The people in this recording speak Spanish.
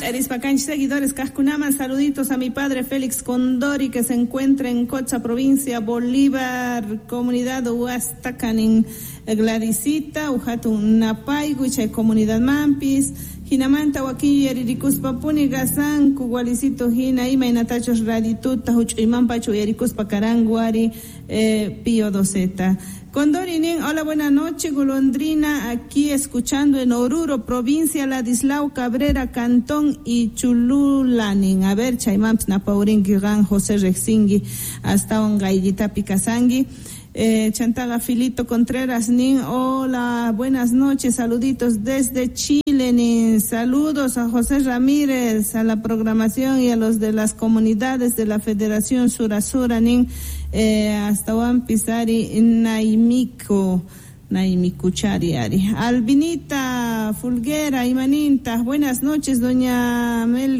Erispacanchi, seguidores, Cascunaman, saluditos a mi padre Félix Condori, que se encuentra en Cocha, provincia Bolívar, comunidad Huastacan, en Gladysita, Ujatun Napay, Huichay, comunidad Mampis, Hinamanta, Huaquilla, Riricuspa, Puni, Gazán, Cugualicito, Hina, Ima, Inatachos, Radituta, Huchimanpacho, Yericuspa, Caranguari, Pío Doceta. Condorinin, hola, buenas noches, Golondrina, aquí escuchando en Oruro, provincia Ladislao Cabrera, Cantón y Chululanin. A ver, Chaimamps, Napaurin, Gigan, José Rexingui, hasta un Gallita Picasangui. Chantaga Filito Contreras, Nin, hola, buenas noches, saluditos desde Chile, Nin, saludos a José Ramírez, a la programación y a los de las comunidades de la Federación Surasura, Nin, hasta Juan Pizari, Naimicuchari, Albinita Fulguera, Imaninta, buenas noches, doña Meli.